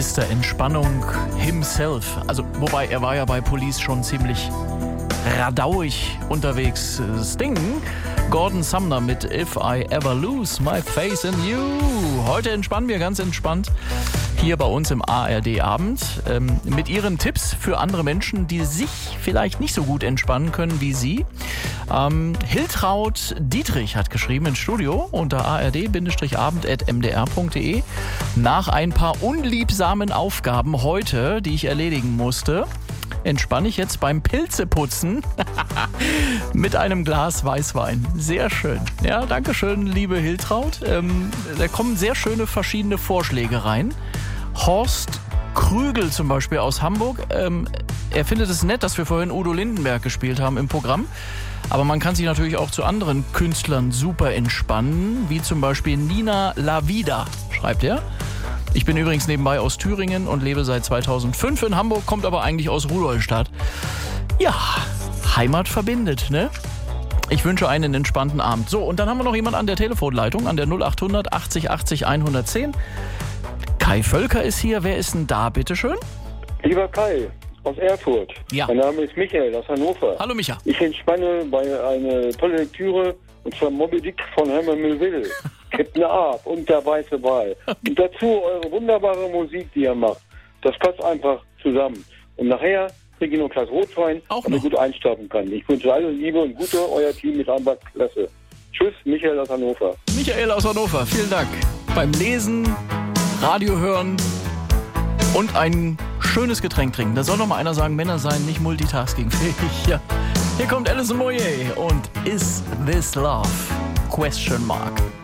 Mr. Entspannung himself. Also, wobei, er war ja bei Police schon ziemlich radauig unterwegs. Sting, Gordon Sumner mit If I Ever Lose My Faith in You. Heute entspannen wir ganz entspannt hier bei uns im ARD-Abend mit Ihren Tipps für andere Menschen, die sich vielleicht nicht so gut entspannen können wie Sie. Hiltraud Dietrich hat geschrieben ins Studio unter ard-abend@mdr.de nach ein paar unliebsamen Aufgaben heute, die ich erledigen musste, entspanne ich jetzt beim Pilzeputzen mit einem Glas Weißwein. Sehr schön. Ja, danke schön, liebe Hiltraud. Da kommen sehr schöne verschiedene Vorschläge rein. Horst Krügel zum Beispiel aus Hamburg. Er findet es nett, dass wir vorhin Udo Lindenberg gespielt haben im Programm. Aber man kann sich natürlich auch zu anderen Künstlern super entspannen, wie zum Beispiel Nina Lavida, schreibt er. Ich bin übrigens nebenbei aus Thüringen und lebe seit 2005 in Hamburg, kommt aber eigentlich aus Rudolstadt. Ja, Heimat verbindet, ne? Ich wünsche einen entspannten Abend. So, und dann haben wir noch jemand an der Telefonleitung, an der 0800 80 80 110. Kai Völker ist hier. Wer ist denn da, bitteschön? Lieber Kai, aus Erfurt. Ja. Mein Name ist Michael aus Hannover. Hallo Micha. Ich entspanne bei einer tolle Lektüre, und zwar Moby Dick von Herman Melville. Captain Ahab und der weiße Wal. Und dazu eure wunderbare Musik, die ihr macht. Das passt einfach zusammen. Und nachher trinke ich noch ein Glas Rotwein, damit ich gut einstauben kann. Ich wünsche alles Liebe und Gute, euer Team mit Anwalt Klasse. Tschüss, Michael aus Hannover. Michael aus Hannover, vielen Dank. Beim Lesen, Radio hören und ein schönes Getränk trinken. Da soll noch mal einer sagen, Männer seien nicht multitaskingfähig. Ja. Hier kommt Alison Moyet und Is This Love? Question mark.